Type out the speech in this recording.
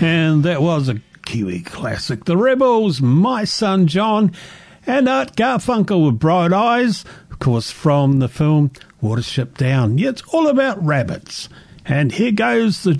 And that was a Kiwi classic. The Rebels, My Son John, and Art Garfunkel with Bright Eyes, of course, from the film Watership Down. Yeah, it's all about rabbits. And here goes the